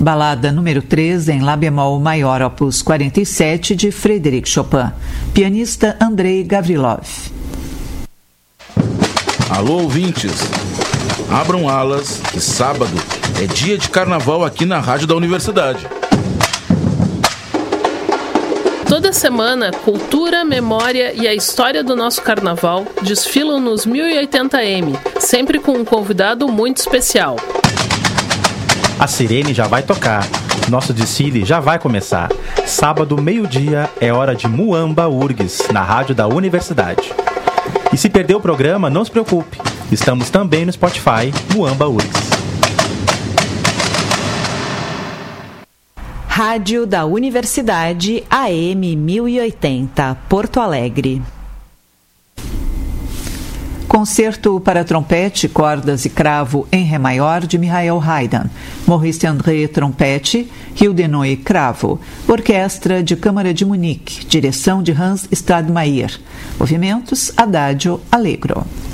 Balada número 3 em Lá bemol maior, opus 47, de Frédéric Chopin. Pianista Andrei Gavrilov. Alô, ouvintes. Abram alas, que sábado é dia de carnaval aqui na Rádio da Universidade. Toda semana, cultura, memória e a história do nosso carnaval desfilam nos 1080M, sempre com um convidado muito especial. A sirene já vai tocar, nosso desfile já vai começar. Sábado, meio-dia, é hora de Muamba URGS, na Rádio da Universidade. E se perdeu o programa, não se preocupe, estamos também no Spotify, Muamba URGS. Rádio da Universidade, AM 1080, Porto Alegre. Concerto para trompete, cordas e cravo em Ré maior, de Michael Haydn. Maurice André, trompete, Hildenoi, cravo. Orquestra de Câmara de Munique, direção de Hans Stadmeier. Movimentos, Adagio Allegro.